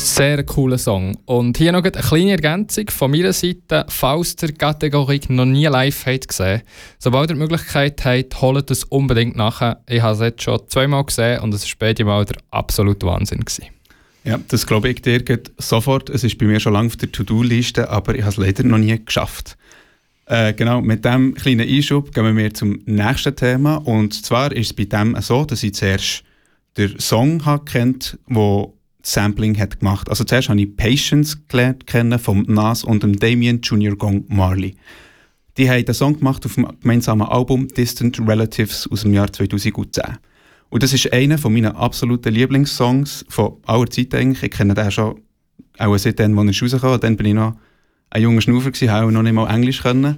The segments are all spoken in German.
Sehr cooler Song. Und hier noch eine kleine Ergänzung von meiner Seite. Falls ihr die Kategorie noch nie live habt gesehen, sobald ihr die Möglichkeit habt, holt es unbedingt nachher. Ich habe es jetzt schon 2-mal gesehen und es war beide Mal der absolute Wahnsinn gewesen. Ja, das glaube ich dir sofort. Es ist bei mir schon lange auf der To-Do-Liste, aber ich habe es leider noch nie geschafft. Genau, mit diesem kleinen Einschub gehen wir zum nächsten Thema. Und zwar ist es bei dem so, dass ich zuerst den Song kennt, wo Sampling hat gemacht. Also zuerst habe ich Patience gelernt kennen vom Nas und dem Damien Junior Gong Marley. Die haben den Song gemacht auf dem gemeinsamen Album Distant Relatives aus dem Jahr 2010. Und das ist einer von meinen absoluten Lieblingssongs von aller Zeit eigentlich. Ich kenne den schon auch seitdem, als er rauskam. Dann bin ich noch ein junger Schnaufer gewesen, habe auch noch nicht mal Englisch können.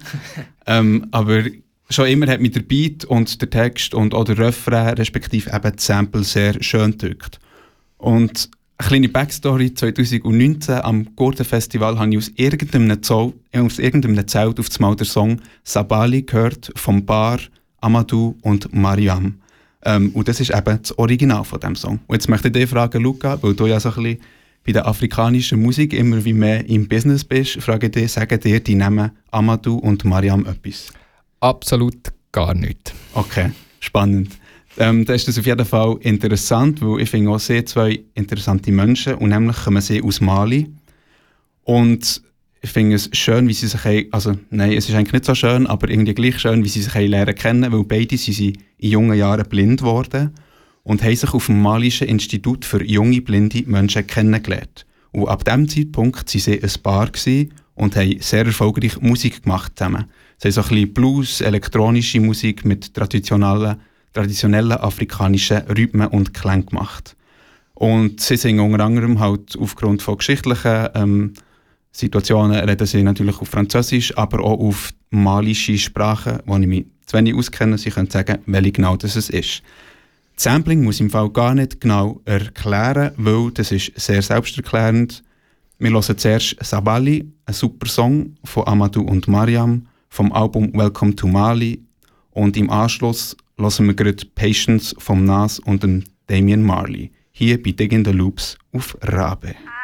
Aber schon immer hat mich der Beat und der Text und auch der Refrain, respektive eben das Sample, sehr schön gedrückt. Und eine kleine Backstory: 2019 am Gurten-Festival habe ich aus irgendeinem Zelt auf einmal den Song «Sabali» gehört vom Bar, Amadou und Mariam. Und das ist eben das Original von diesem Song. Und jetzt möchte ich dich fragen, Luca, weil du ja so ein bisschen bei der afrikanischen Musik immer wie mehr im Business bist, frage ich dich, sagen dir die Namen Amadou und Mariam etwas? Absolut gar nicht. Okay, spannend. Dann ist das auf jeden Fall interessant, weil ich finde auch sehr zwei interessante Menschen, und nämlich kommen sie aus Mali. Und ich finde es schön, wie sie sich es ist eigentlich nicht so schön, aber irgendwie gleich schön, wie sie sich lernen kennen, weil beide sind sie in jungen Jahren blind geworden und haben sich auf dem Malischen Institut für junge blinde Menschen kennengelernt. Und ab diesem Zeitpunkt waren sie ein Paar und haben sehr erfolgreich Musik gemacht zusammen. Sie haben so ein bisschen Blues, elektronische Musik mit traditionellen afrikanischen Rhythmen und Klängen gemacht. Und sie singen unter anderem halt aufgrund von geschichtlichen Situationen, reden sie natürlich auf Französisch, aber auch auf malische Sprache, wo ich mich zu wenig auskenne. Sie können sagen, welche genau das ist. Das Sampling muss ich im Fall gar nicht genau erklären, weil das ist sehr selbsterklärend. Wir hören zuerst «Sabali», ein super Song von Amadou und Mariam vom Album «Welcome to Mali», und im Anschluss hören wir gerade «Patience» vom Nas und dem Damien Marley, hier bei Digging the Loops auf Rabe.